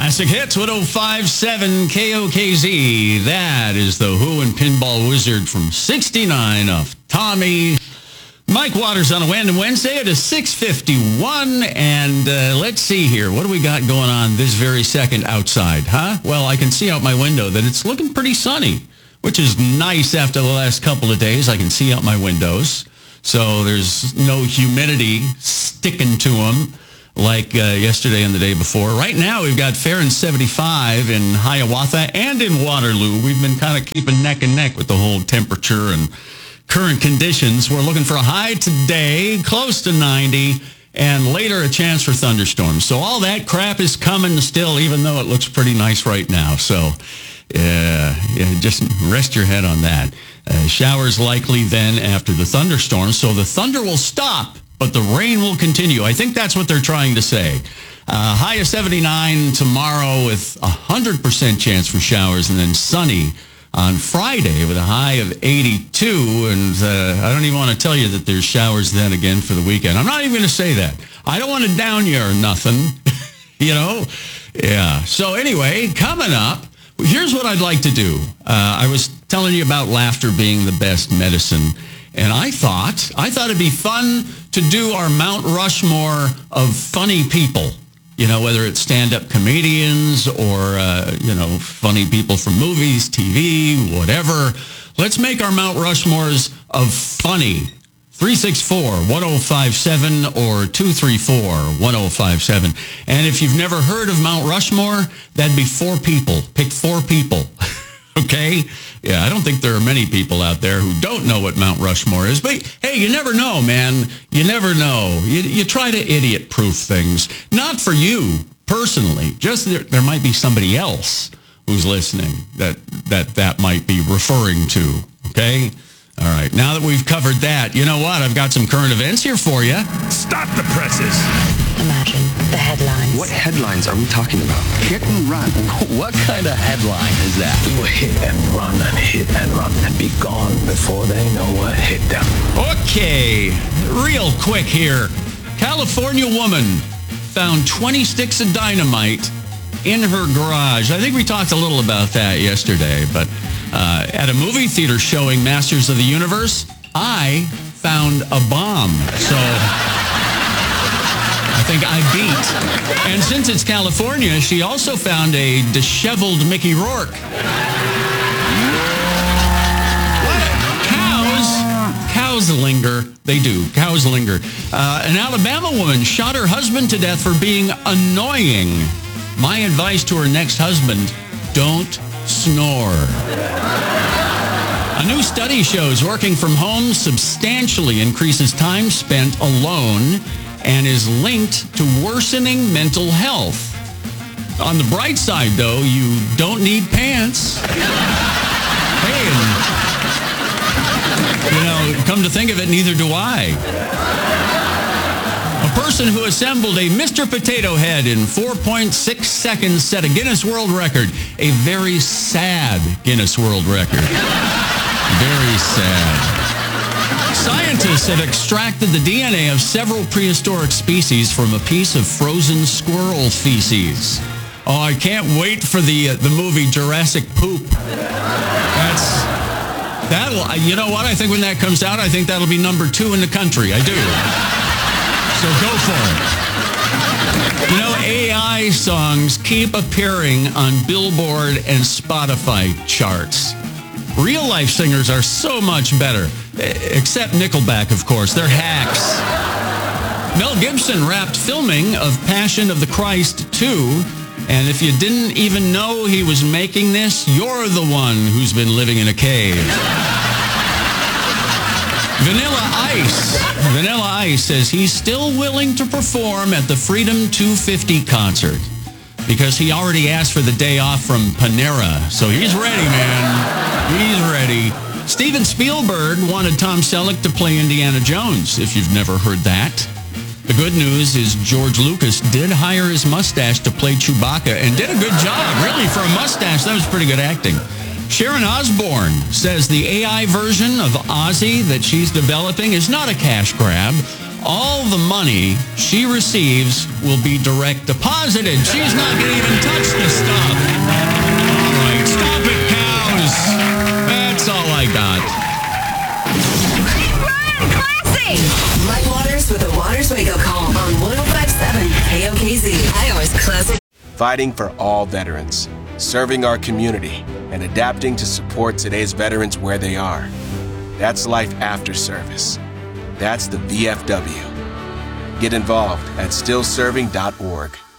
Classic Hits 105.7 KOKZ. That is the Who and Pinball Wizard from 69 of Tommy. Mike Waters on a Random Wednesday at a 6:51. And let's see here. What do we got going on this very second outside, huh? Well, I can see out my window that it's looking pretty sunny, which is nice after the last couple of days. I can see out my windows. So there's no humidity sticking to them like yesterday and the day before. Right now, we've got fair and 75 in Hiawatha and in Waterloo. We've been kind of keeping neck and neck with the whole temperature and current conditions. We're looking for a high today, close to 90, and later a chance for thunderstorms. So all that crap is coming still, even though it looks pretty nice right now. So just rest your head on that. Showers likely then after the thunderstorm. So the thunder will stop, but the rain will continue. I think that's what they're trying to say. High of 79 tomorrow with 100% chance for showers, and then sunny on Friday with a high of 82. And I don't even want to tell you that there's showers then again for the weekend. I'm not even going to say that. I don't want to down you or nothing, you know? Yeah. So anyway, coming up, here's what I'd like to do. I was telling you about laughter being the best medicine. And I thought it'd be fun to do our Mount Rushmore of funny people. You know, whether it's stand-up comedians or, funny people from movies, TV, whatever. Let's make our Mount Rushmores of funny. 364-1057 or 234-1057. And if you've never heard of Mount Rushmore, that'd be 4 people. Pick 4 people. Okay? Yeah, I don't think there are many people out there who don't know what Mount Rushmore is. But, hey, you never know, man. You never know. You try to idiot-proof things. Not for you, personally. Just there might be somebody else who's listening that might be referring to. Okay? All right. Now that we've covered that, you know what? I've got some current events here for you. Stop the presses. Imagine the headlines. What headlines are we talking about? Hit and run. What kind of headline is that? Hit and run and be gone before they know what hit them. Okay, real quick here. California woman found 20 sticks of dynamite in her garage. I think we talked a little about that yesterday, but at a movie theater showing Masters of the Universe, I found a bomb. So I think I beat. And since it's California, she also found a disheveled Mickey Rourke. What? Cows linger. They do. Cows linger. An Alabama woman shot her husband to death for being annoying. My advice to her next husband, don't snore. A new study shows working from home substantially increases time spent alone and is linked to worsening mental health. On the bright side, though, you don't need pants. Hey, come to think of it, neither do I. A person who assembled a Mr. Potato Head in 4.6 seconds set a Guinness World Record. A very sad Guinness World Record. Very sad. Scientists have extracted the DNA of several prehistoric species from a piece of frozen squirrel feces. Oh, I can't wait for the movie Jurassic Poop. You know what? I think when that comes out, I think that'll be number 2 in the country. I do. So go for it. You know, AI songs keep appearing on Billboard and Spotify charts. Real life singers are so much better. Except Nickelback, of course. They're hacks. Mel Gibson wrapped filming of Passion of the Christ 2. And if you didn't even know he was making this, you're the one who's been living in a cave. Vanilla Ice says he's still willing to perform at the Freedom 250 concert because he already asked for the day off from Panera. So he's ready, man. He's ready. Steven Spielberg wanted Tom Selleck to play Indiana Jones, if you've never heard that. The good news is George Lucas did hire his mustache to play Chewbacca and did a good job. Really, for a mustache, that was pretty good acting. Sharon Osbourne says the AI version of Ozzy that she's developing is not a cash grab. all the money she receives will be direct deposited. She's not going to even touch the stuff. All right, stop it, cows. That's all I got. Classic! Mike Waters with the Waters Wake-Up Call on 105.7 KOKZ. Iowa's Classic. Fighting for all veterans, serving our community, and adapting to support today's veterans where they are. That's life after service. That's the VFW. Get involved at stillserving.org.